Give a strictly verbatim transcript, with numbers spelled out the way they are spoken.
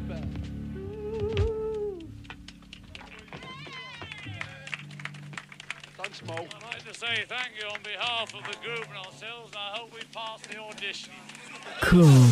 Thanks, Mo. I'd like to say thank you on behalf of the group and ourselves, and I hope we pass the audition. Cool.